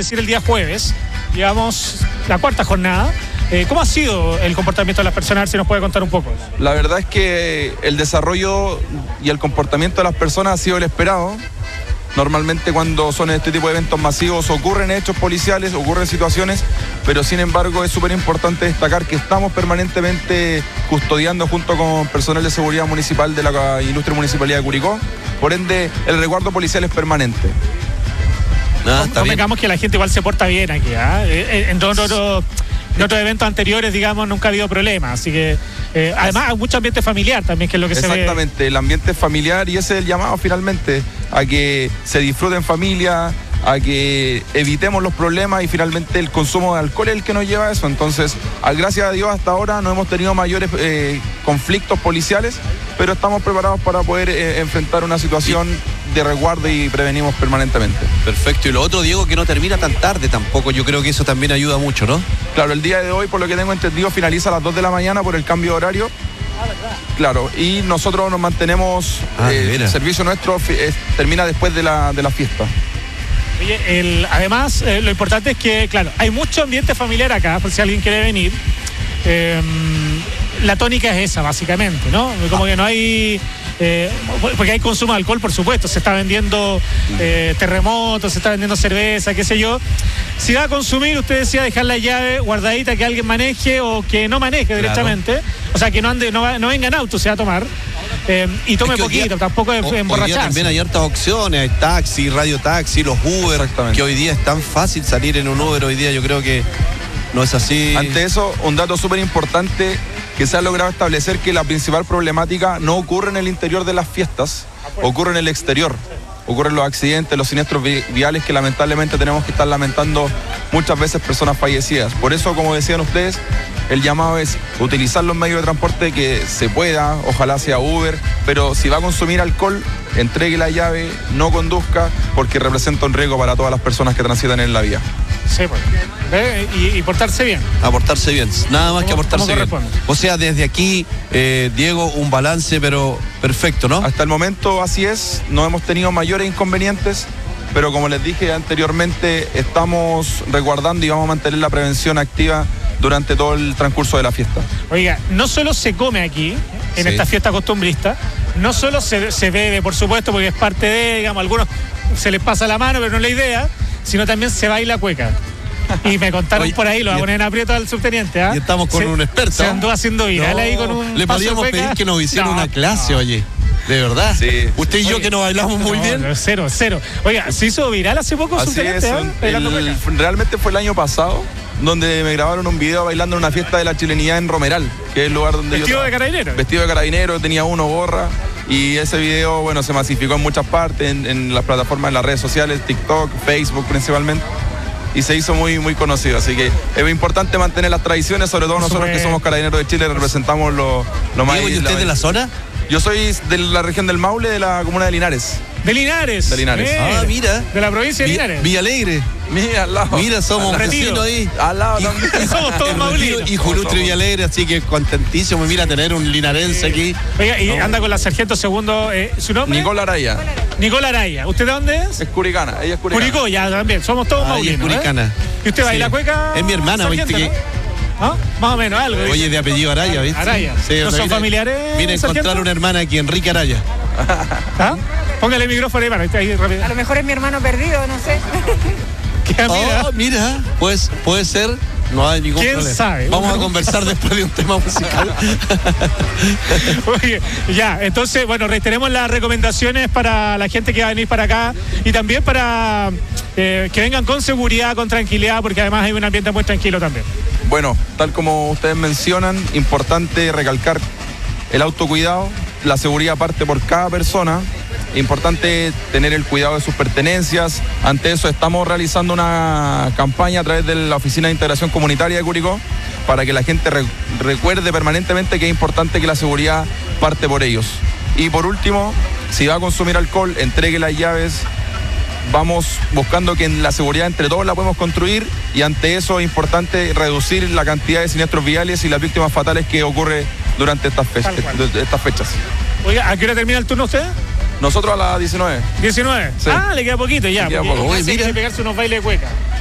decir, el día jueves. Llevamos la cuarta jornada. ¿Cómo ha sido el comportamiento de las personas? A ver si nos puede contar un poco. La verdad es que el desarrollo y el comportamiento de las personas ha sido el esperado. Normalmente cuando son este tipo de eventos masivos ocurren hechos policiales, ocurren situaciones, pero sin embargo es súper importante destacar que estamos permanentemente custodiando junto con personal de seguridad municipal de la Ilustre Municipalidad de Curicó. Por ende, el resguardo policial es permanente. Convengamos que la gente igual se porta bien aquí, ¿eh? En otros eventos anteriores, digamos, nunca ha habido problemas, así que además hay mucho ambiente familiar también, que es lo que se ve. Exactamente, el ambiente familiar, y ese es el llamado finalmente, a que se disfrute en familia, a que evitemos los problemas, y finalmente el consumo de alcohol es el que nos lleva a eso. Entonces, gracias a Dios hasta ahora no hemos tenido mayores conflictos policiales, pero estamos preparados para poder enfrentar una situación de resguardo y prevenimos permanentemente. Perfecto, y lo otro, Diego, que no termina tan tarde tampoco, yo creo que eso también ayuda mucho, ¿no? Claro, el día de hoy, por lo que tengo entendido, finaliza a las 2 de la mañana por el cambio de horario. Claro, y nosotros nos mantenemos, el servicio nuestro termina después de la fiesta. Oye, además, lo importante es que, claro, hay mucho ambiente familiar acá, por si alguien quiere venir. La tónica es esa, básicamente, ¿no? Como que no hay... porque hay consumo de alcohol, por supuesto, se está vendiendo terremotos, se está vendiendo cerveza, qué sé yo. Si va a consumir, usted decía dejar la llave guardadita, que alguien maneje o que no maneje directamente, o sea, que no ande, no venga en auto, se va a tomar. Y tome poquito, tampoco emborracharse. Hoy día también hay hartas opciones, hay taxi, radio taxi, los Uber, que hoy día es tan fácil salir en un Uber, hoy día yo creo que no es así. Ante eso, un dato súper importante, que se ha logrado establecer que la principal problemática no ocurre en el interior de las fiestas, ocurre en el exterior. Ocurren los accidentes, los siniestros viales que lamentablemente tenemos que estar lamentando muchas veces personas fallecidas. Por eso, como decían ustedes, el llamado es utilizar los medios de transporte que se pueda, ojalá sea Uber, pero si va a consumir alcohol, entregue la llave, no conduzca, porque representa un riesgo para todas las personas que transitan en la vía. Sí, pues. Y portarse bien. A portarse bien, nada más que a portarse bien. O sea, desde aquí, Diego, un balance, pero perfecto, ¿no? Hasta el momento así es, no hemos tenido mayores inconvenientes, pero como les dije anteriormente, estamos resguardando y vamos a mantener la prevención activa durante todo el transcurso de la fiesta. Oiga, no solo se come aquí, en esta fiesta costumbrista, no solo se bebe, por supuesto, porque es parte de, digamos, algunos se les pasa la mano, pero no es la idea, sino también se baila cueca. Y me contaron por ahí, lo va a poner en aprieto al subteniente. Y estamos con un experto. Se andó haciendo viral ahí con un. Le podríamos pedir que nos hiciera una clase, oye. ¿De verdad? Sí. Usted y yo que nos bailamos muy bien. Cero. Oiga, se hizo viral hace poco, así subteniente, realmente fue el año pasado, donde me grabaron un video bailando en una fiesta de la chilenidad en Romeral, que es el lugar donde Vestido de carabinero. Vestido de carabinero, tenía gorra. Y ese video, bueno, se masificó en muchas partes, en las plataformas, en las redes sociales, TikTok, Facebook principalmente. Y se hizo muy, muy conocido. Así que es importante mantener las tradiciones, sobre todo nosotros que somos carabineros de Chile, representamos lo más. ¿Y usted de la zona? Yo soy de la región del Maule, de la comuna de Linares. ¿De Linares? De Linares. Mira. De la provincia de Linares. Villa Alegre. Mira, al lado. Mira, somos vecinos ahí. Al lado también. Y somos todos maulinos. Y Ilustre Villa Alegre, así que contentísimo. Mira, tener un linarense aquí. Oiga, y anda con la sargento segundo, ¿su nombre? Nicola Araya. Nicola Araya. ¿Usted de dónde es? Es curicana, ella es curicana. Curicó, ya también. Somos todos maulinos. Es curicana. ¿Y usted baila cueca? Es mi hermana, sargento, ¿viste? ¿No? Más o menos, algo. Oye, de apellido Araya, ¿viste? Araya. Sí, ¿No son familiares? Vine a encontrar una hermana aquí, Enrique Araya. ¿Ah? Póngale el micrófono ahí, rápido. A lo mejor es mi hermano perdido, no sé. Mira, pues puede ser. No hay ningún problema. ¿Quién sabe? Vamos a conversar después de un tema musical. Oye, ya, entonces, bueno, reiteremos las recomendaciones para la gente que va a venir para acá y también para que vengan con seguridad, con tranquilidad, porque además hay un ambiente muy tranquilo también. Bueno, tal como ustedes mencionan, importante recalcar el autocuidado, la seguridad parte por cada persona. Importante tener el cuidado de sus pertenencias. Ante eso estamos realizando una campaña a través de la Oficina de Integración Comunitaria de Curicó para que la gente recuerde permanentemente que es importante que la seguridad parte por ellos. Y por último, si va a consumir alcohol, entregue las llaves. Vamos buscando que en la seguridad entre todos la podemos construir, y ante eso es importante reducir la cantidad de siniestros viales y las víctimas fatales que ocurre durante estas fechas. Oiga, ¿a qué hora termina el turno usted? Nosotros a las 19. ¿19? Sí. Le queda poquito ya. Le queda poco. Hay que pegarse unos bailes de cueca.